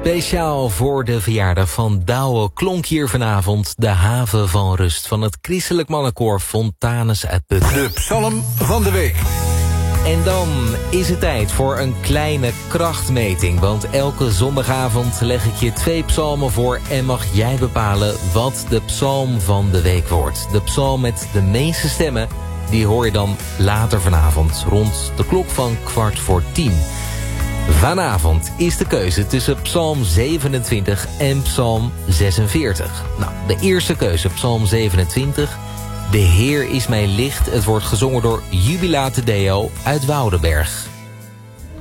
Speciaal voor de verjaardag van Douwe klonk hier vanavond de haven van rust van het christelijk mannenkoor Fontanus uit Putten. De psalm van de week. En dan is het tijd voor een kleine krachtmeting. Want elke zondagavond leg ik je 2 psalmen voor en mag jij bepalen wat de psalm van de week wordt. De psalm met de meeste stemmen, die hoor je dan later vanavond rond de klok van 9:15. Vanavond is de keuze tussen psalm 27 en psalm 46. Nou, de eerste keuze, psalm 27... De Heer is mijn licht. Het wordt gezongen door Jubilate Deo uit Woudenberg.